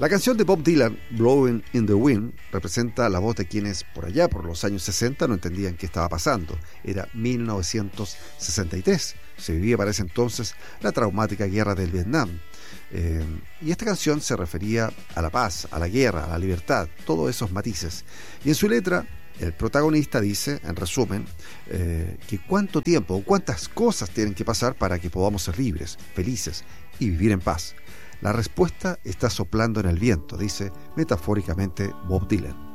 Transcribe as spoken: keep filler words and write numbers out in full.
La canción de Bob Dylan, Blowing in the Wind, representa la voz de quienes por allá, por los años sesenta, no entendían qué estaba pasando. Era mil novecientos sesenta y tres. Se vivía para ese entonces la traumática guerra del Vietnam. Eh, y esta canción se refería a la paz, a la guerra, a la libertad, todos esos matices. Y en su letra, el protagonista dice, en resumen, eh, que cuánto tiempo o cuántas cosas tienen que pasar para que podamos ser libres, felices y vivir en paz. La respuesta está soplando en el viento, dice metafóricamente Bob Dylan.